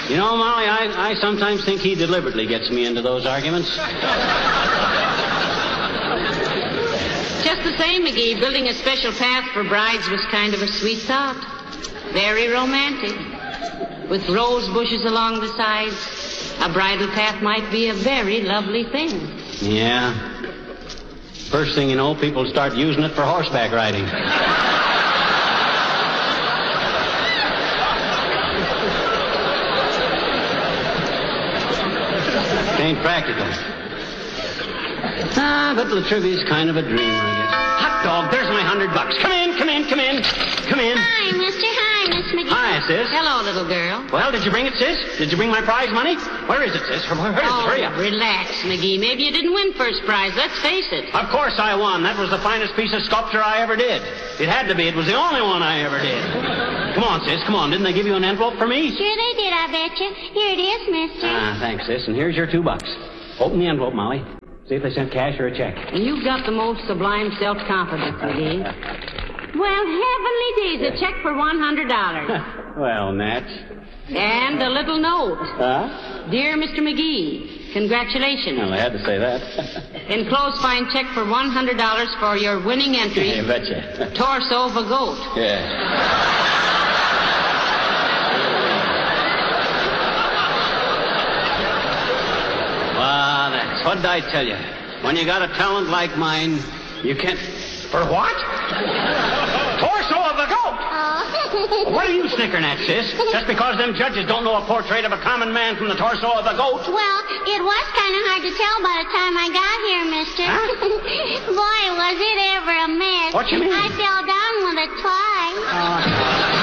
You know, Molly, I sometimes think he deliberately gets me into those arguments. Just the same, McGee, building a special path for brides was kind of a sweet thought. Very romantic. With rose bushes along the sides, a bridal path might be a very lovely thing. Yeah. First thing you know, people start using it for horseback riding. Ain't practical. But La Trivia's kind of a dreamer, I guess. Hot dog, there's my $100. Come in. Hi, mister. Hi, Miss McGee. Hi, sis. Hello, little girl. Well, did you bring it, sis? Did you bring my prize money? Where is it, sis? Where is it? Hurry up. Relax, McGee. Maybe you didn't win first prize. Let's face it. Of course I won. That was the finest piece of sculpture I ever did. It had to be. It was the only one I ever did. Come on, sis. Come on. Didn't they give you an envelope for me? Sure they did, I bet you. Here it is, mister. Thanks, sis. And here's your $2. Open the envelope, Molly. See if they sent cash or a check. You've got the most sublime self-confidence, McGee. Well, heavenly days, a check for $100. Well, Natch. And a little note. Huh? Dear Mr. McGee, congratulations. Well, I had to say that. Enclosed fine check for $100 for your winning entry. I betcha. Torso of a goat. Yeah. What did I tell you? When you got a talent like mine, you can't... For what? Torso of a goat! Oh. What are you snickering at, sis? Just because them judges don't know a portrait of a common man from the torso of a goat? Well, it was kind of hard to tell by the time I got here, mister. Huh? Boy, was it ever a mess. What you mean? I fell down with it twice.